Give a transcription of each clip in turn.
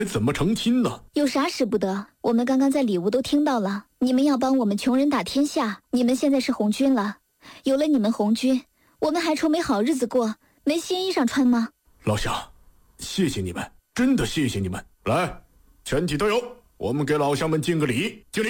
怎么成亲呢？ 有啥使不得？我们刚刚在里屋都听到了，你们要帮我们穷人打天下。你们现在是红军了，有了你们红军，我们还愁没好日子过，没新衣裳穿吗？ 老乡，谢谢你们，真的谢谢你们。来，全体都有，我们给老乡们敬个礼，敬礼。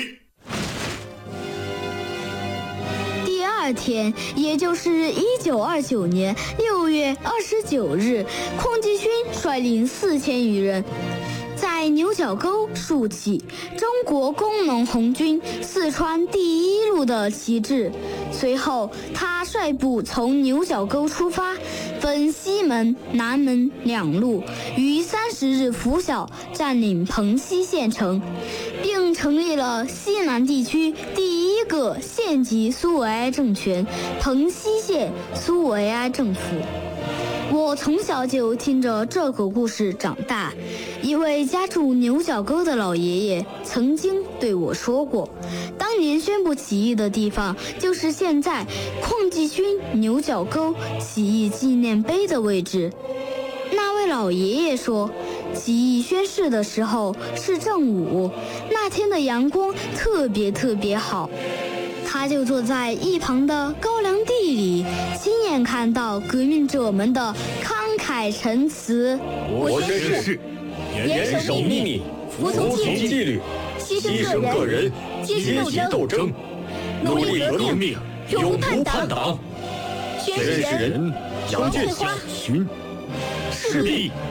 第二天，也就是1929年6月29日，邝继勋率领4000余人，在牛角沟竖起中国工农红军四川第一路的旗帜。随后，他率部从牛角沟出发，分西门、南门两路，于30日拂晓占领彭溪县城，并成立了西南地区第一个县级苏维埃政权——彭溪县苏维埃政府。我从小就听着这个故事长大。一位家住牛角沟的老爷爷曾经对我说过，当年宣布起义的地方就是现在邝继勋牛角沟起义纪念碑的位置。那位老爷爷说，起义宣誓的时候是正午，那天的阳光特别好，他就坐在一旁的高粱地里，亲眼看到革命者们的慷慨陈词。 我宣誓严守秘密，服从纪律，牺牲个人，阶级斗争，努力革命，永不叛党。宣誓人杨建华， 勋， 势必